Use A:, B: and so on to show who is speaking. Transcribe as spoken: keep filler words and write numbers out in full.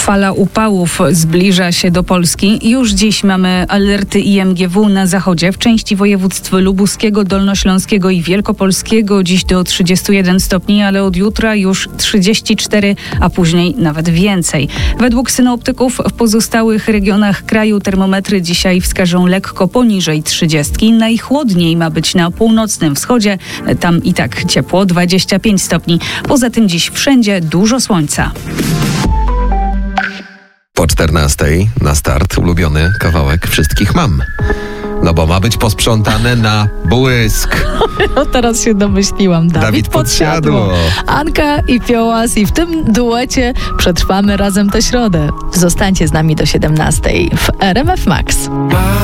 A: Fala upałów zbliża się do Polski. Już dziś mamy alerty I M G W na zachodzie. W części województw lubuskiego, dolnośląskiego i wielkopolskiego dziś do trzydziestu jeden stopni, ale od jutra już trzydzieści cztery, a później nawet więcej. Według synoptyków w pozostałych regionach kraju termometry dzisiaj wskażą lekko poniżej trzydziestki. Najchłodniej ma być na północnym wschodzie. Tam i tak ciepło, dwadzieścia pięć stopni. Poza tym dziś wszędzie dużo słońca.
B: Po czternastej na start ulubiony kawałek Wszystkich mam. No bo ma być posprzątane na błysk.
A: No teraz się domyśliłam. Dawid,
B: Dawid Podsiadło.
A: Anka i Piołas i w tym duecie przetrwamy razem tę środę. Zostańcie z nami do siedemnastej w R M F Max.